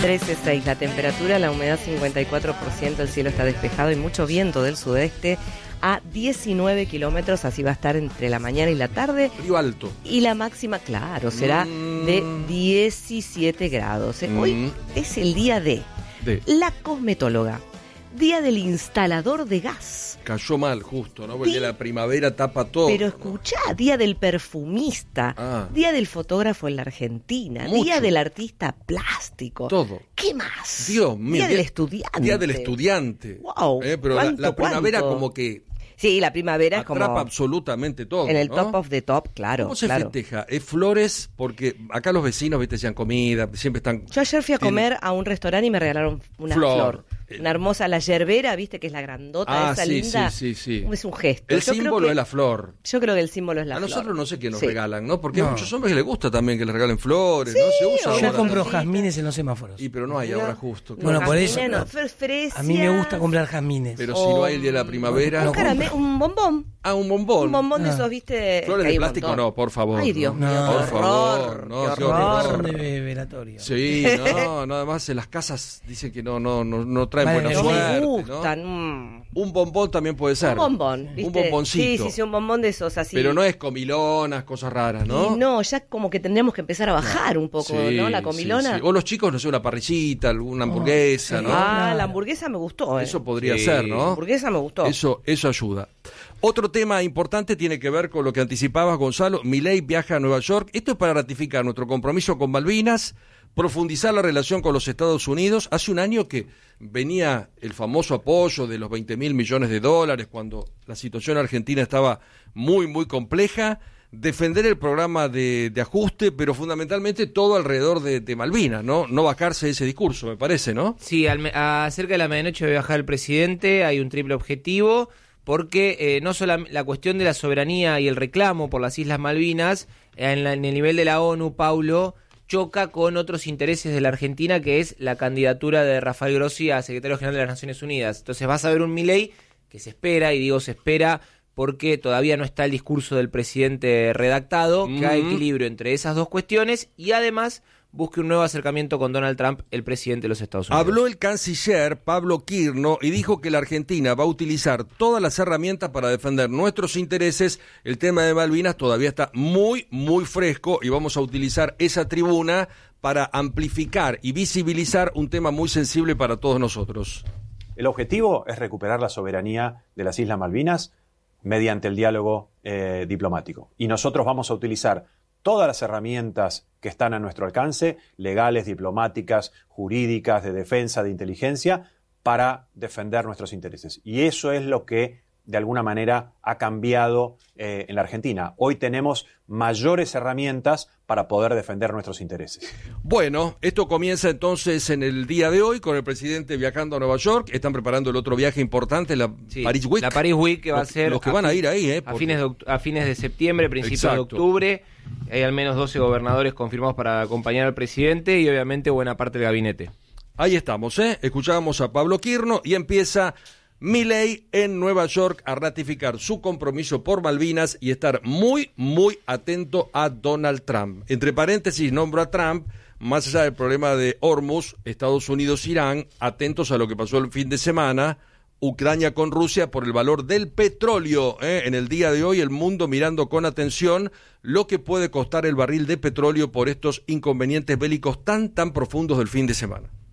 13,6 la temperatura, la humedad 54%, el cielo está despejado y mucho viento del sudeste a 19 kilómetros, así va a estar entre la mañana y la tarde. Frío alto. Y la máxima, claro, será de 17 grados. Hoy es el día de la cosmetóloga, día del instalador de gas. Cayó mal justo, ¿no? Porque la primavera tapa todo. Pero escuchá, día del perfumista, día del fotógrafo en la Argentina, día del artista plástico. Todo. ¿Qué más? Dios mío. Día del estudiante. Día del estudiante. Wow. Pero la primavera como que... Sí, la primavera es como... atrapa absolutamente todo, en el ¿no? top of the top, claro. ¿Cómo se festeja? ¿Es flores? Porque acá los vecinos, viste, hacían comida, siempre están... Yo ayer fui a comer a un restaurante y me regalaron una flor. Una hermosa, la yerbera, viste, que es la grandota, esa linda. Sí. Es un gesto. El símbolo es la flor. Yo creo que el símbolo es la flor. A nosotros no sé qué nos regalan, ¿no? Porque hay muchos hombres que les gusta también que les regalen flores, ¿no? Se usa ahora. Yo compro jazmines en los semáforos. Pero no hay ahora justo. Bueno, por eso. A mí me gusta comprar jazmines. Pero si no hay el día de la primavera... un bombón. Un bombón. Un bombón de esos, viste. Flores de plástico no, por favor. Ay, Dios mío. Por favor. No, qué horror. Son de velatorio. Sí, no, además en las casas dicen que no traen buena suerte. Me gustan. Un bombón también puede ser. Un bombón, ¿viste? Un bomboncito. Sí, un bombón de esos así. Pero no es comilonas, cosas raras, ¿no? Y no, ya como que tendríamos que empezar a bajar un poco, ¿no? La comilona. Sí. O los chicos, no sé, una parrillita, alguna hamburguesa, ¿no? La hamburguesa me gustó, Eso podría ser, ¿no? La hamburguesa me gustó. Eso ayuda. Otro tema importante tiene que ver con lo que anticipabas, Gonzalo. Milei viaja a Nueva York. Esto es para ratificar nuestro compromiso con Malvinas, profundizar la relación con los Estados Unidos. Hace un año que venía el famoso apoyo de los 20.000 millones de dólares cuando la situación argentina estaba muy, muy compleja. Defender el programa de ajuste, pero fundamentalmente todo alrededor de Malvinas, ¿no? No bajarse de ese discurso, me parece, ¿no? Sí, cerca de la medianoche va a viajar el presidente. Hay un triple objetivo, porque no solo la cuestión de la soberanía y el reclamo por las Islas Malvinas, en el nivel de la ONU, Paulo, choca con otros intereses de la Argentina, que es la candidatura de Rafael Grossi a secretario general de las Naciones Unidas. Entonces vas a ver un Milei que se espera, y digo se espera porque todavía no está el discurso del presidente redactado, que hay equilibrio entre esas dos cuestiones, y además busque un nuevo acercamiento con Donald Trump, el presidente de los Estados Unidos. Habló el canciller Pablo Quirno y dijo que la Argentina va a utilizar todas las herramientas para defender nuestros intereses. El tema de Malvinas todavía está muy, muy fresco y vamos a utilizar esa tribuna para amplificar y visibilizar un tema muy sensible para todos nosotros. El objetivo es recuperar la soberanía de las Islas Malvinas mediante el diálogo diplomático. Y nosotros vamos a utilizar todas las herramientas que están a nuestro alcance, legales, diplomáticas, jurídicas, de defensa, de inteligencia, para defender nuestros intereses. Y eso es lo que, de alguna manera, ha cambiado en la Argentina. Hoy tenemos mayores herramientas para poder defender nuestros intereses. Bueno, esto comienza entonces en el día de hoy con el presidente viajando a Nueva York. Están preparando el otro viaje importante, la Paris Week. La Paris Week, que va a ser... Los que van a ir ahí, a fines de septiembre, principios de octubre. Hay al menos 12 gobernadores confirmados para acompañar al presidente y obviamente buena parte del gabinete. Ahí estamos, escuchábamos a Pablo Quirno y empieza Milei en Nueva York a ratificar su compromiso por Malvinas y estar muy, muy atento a Donald Trump. Entre paréntesis, nombro a Trump, más allá del problema de Hormuz, Estados Unidos-Irán, atentos a lo que pasó el fin de semana, Ucrania con Rusia por el valor del petróleo. En el día de hoy el mundo mirando con atención lo que puede costar el barril de petróleo por estos inconvenientes bélicos tan profundos del fin de semana.